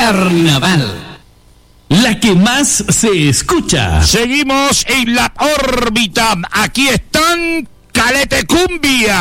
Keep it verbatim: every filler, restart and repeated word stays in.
Carnaval, la que más se escucha. Seguimos en la órbita. Aquí están Calete Cumbia.